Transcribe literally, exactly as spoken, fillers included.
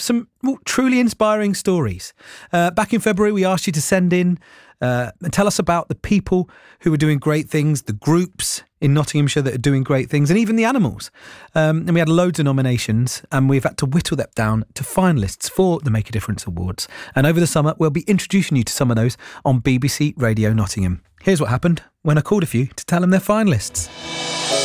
some well, truly inspiring stories. Uh, back in February, we asked you to send in uh, and tell us about the people who are doing great things, the groups in Nottinghamshire that are doing great things, and even the animals. Um, and we had loads of nominations, and we've had to whittle that down to finalists for the Make a Difference Awards. And over the summer, we'll be introducing you to some of those on B B C Radio Nottingham. Here's what happened when I called a few to tell them they're finalists.